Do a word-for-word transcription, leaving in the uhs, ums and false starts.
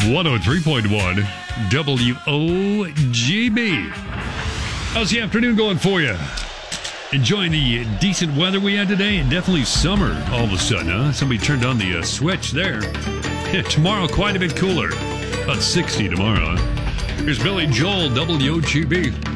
one oh three point one W O G B. How's the afternoon going for you? Enjoying the decent weather we had today, and definitely summer all of a sudden, huh? Somebody turned on the uh, switch there. Yeah, tomorrow, quite a bit cooler. About sixty tomorrow. Huh? Here's Billy Joel, W O G B.